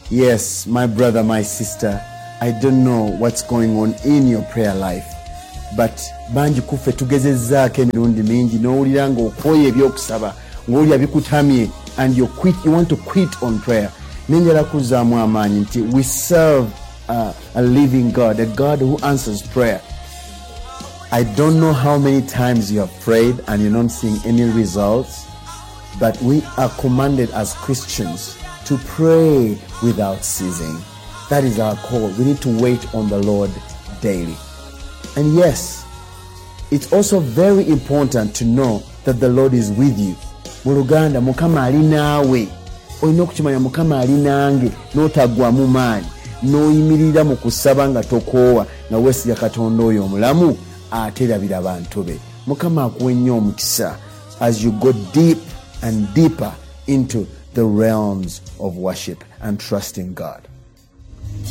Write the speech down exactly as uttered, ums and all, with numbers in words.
Yes, my brother, my sister, I don't know what's going on in your prayer life, but banji kufe tugezezzaako emirundi mingi n'owulira ng'okooye ebyokusaba ng'olya bikutamye and you quit, you want to quit on prayer. Nenjala kuzzaamu amaanyi nti we serve uh, a living God, a God who answers prayer. I don't know how many times you have prayed and you're not seeing any results, but we are commanded as Christians to pray without ceasing. That is our call. We need to wait on the Lord daily. And yes, it's also very important to know that the Lord is with you. Mu Luganda, Mukama ali naawe. Olina okukimanya Mukama ali nange n'otagwamu maanyi n'oyimirira mu kusaba nga tokoowa nga weesiga Katonda oyo omulamu aterabira bantu be. Mukama akuwe nnyo omukisa as you go deep and deeper into the realms of worship and trusting God.